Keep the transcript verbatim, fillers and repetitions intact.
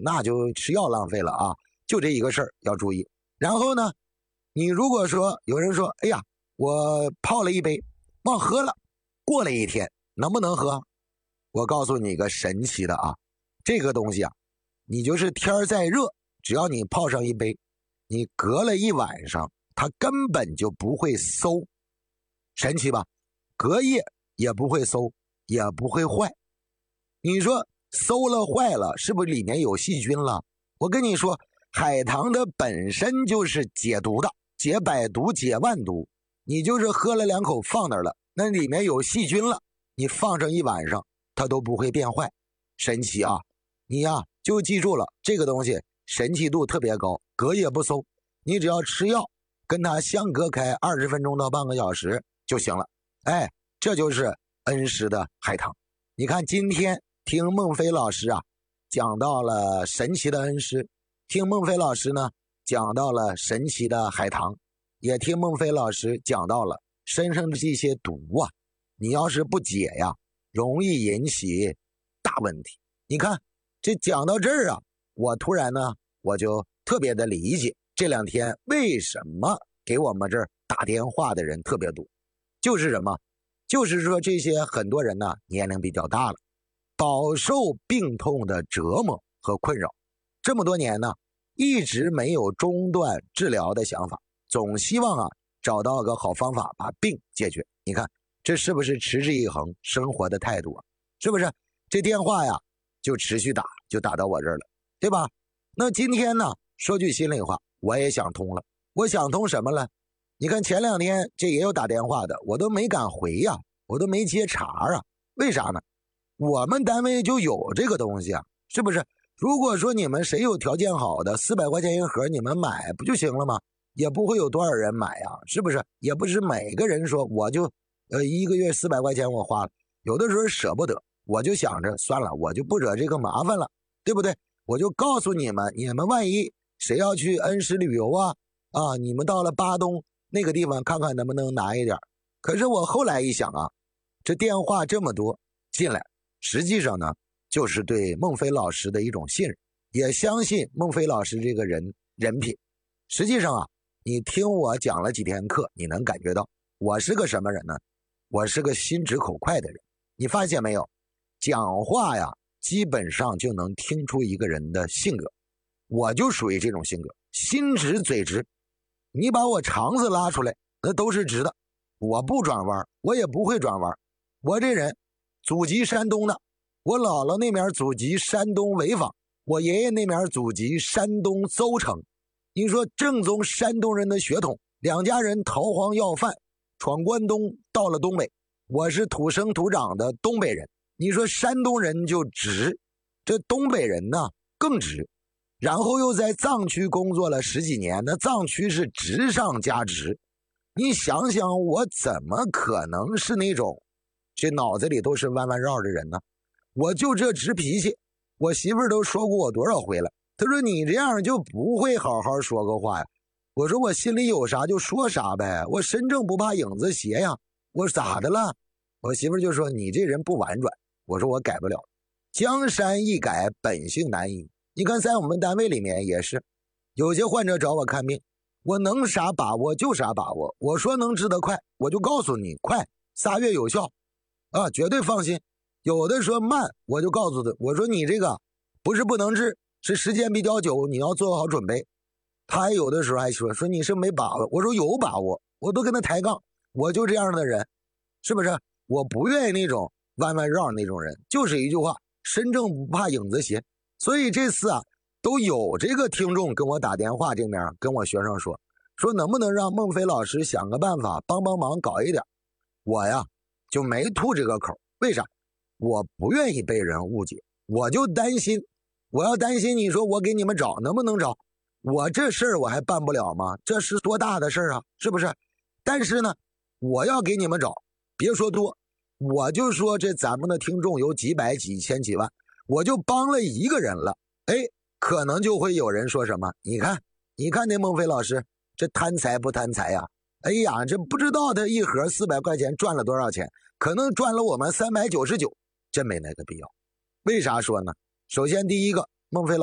那就吃药浪费了啊。就这一个事儿要注意。然后呢，你如果说有人说，哎呀，我泡了一杯，忘喝了，过了一天，能不能喝？我告诉你个神奇的啊，这个东西啊，你就是天再热，只要你泡上一杯，你隔了一晚上，它根本就不会馊，神奇吧？隔夜也不会馊，也不会坏。你说馊了坏了，是不是里面有细菌了？我跟你说，海棠的本身就是解毒的，解百毒解万毒。你就是喝了两口放那儿了，那里面有细菌了，你放上一晚上它都不会变坏，神奇啊！你呀、啊、就记住了，这个东西神奇度特别高，隔夜不馊，你只要吃药跟它相隔开二十分钟到半个小时就行了。哎，这就是恩施的海棠。你看今天听孟非老师啊讲到了神奇的恩施，听孟非老师呢讲到了神奇的海棠，也听孟非老师讲到了身上的这些毒啊，你要是不解呀，容易引起大问题。你看这讲到这儿啊，我突然呢我就特别的理解这两天为什么给我们这儿打电话的人特别多，就是什么？就是说这些很多人呢年龄比较大了，饱受病痛的折磨和困扰，这么多年呢一直没有中断治疗的想法，总希望啊找到个好方法把病解决。你看这是不是持之以恒生活的态度啊？是不是？这电话呀就持续打，就打到我这儿了，对吧？那今天呢说句心里话，我也想通了。我想通什么了？你看前两天这也有打电话的，我都没敢回呀，我都没接茬啊。为啥呢？我们单位就有这个东西啊，是不是？如果说你们谁有条件好的，四百块钱一盒你们买不就行了吗？也不会有多少人买啊，是不是？也不是每个人说我就呃一个月四百块钱我花了，有的时候舍不得，我就想着算了，我就不惹这个麻烦了，对不对？我就告诉你们，你们万一谁要去恩施旅游啊啊，你们到了巴东那个地方看看能不能拿一点。可是我后来一想啊，这电话这么多进来，实际上呢就是对孟非老师的一种信任，也相信孟非老师这个人人品。实际上啊，你听我讲了几天课，你能感觉到我是个什么人呢？我是个心直口快的人。你发现没有？讲话呀基本上就能听出一个人的性格，我就属于这种性格，心直嘴直。你把我肠子拉出来那都是直的，我不转弯，我也不会转弯。我这人祖籍山东的，我姥姥那边祖籍山东潍坊，我爷爷那边祖籍山东邹城。你说正宗山东人的血统，两家人逃荒要饭，闯关东到了东北，我是土生土长的东北人。你说山东人就直，这东北人呢更直，然后又在藏区工作了十几年，那藏区是直上加直。你想想我怎么可能是那种这脑子里都是弯弯绕的人呢？我就这直脾气，我媳妇儿都说过我多少回了，她说你这样就不会好好说个话呀。我说我心里有啥就说啥呗，我身正不怕影子斜呀。我说咋的了？我媳妇儿就说你这人不婉转。我说我改不了，江山易改本性难移。你看在我们单位里面也是，有些患者找我看病，我能啥把握就啥把握，我说能治得快我就告诉你快，仨月有效啊，绝对放心。有的说慢，我就告诉他，我说你这个不是不能治，是时间比较久，你要做好准备。他有的时候还说说你是没把握，我说有把握，我都跟他抬杠，我就这样的人，是不是？我不愿意那种弯弯绕那种人，就是一句话，身正不怕影子斜。所以这次啊都有这个听众跟我打电话，这面跟我学生说说能不能让孟非老师想个办法帮帮忙搞一点。我呀就没吐这个口，为啥？我不愿意被人误解，我就担心，我要担心你说我给你们找能不能找，我这事儿我还办不了吗？这是多大的事儿啊，是不是？但是呢我要给你们找，别说多，我就说这咱们的听众有几百几千几万，我就帮了一个人了，哎，可能就会有人说什么，你看你看那孟非老师这贪财不贪财呀？哎呀，这不知道他一盒四百块钱赚了多少钱，可能赚了我们三百九十九，真没那个必要。为啥说呢？首先第一个，孟非老师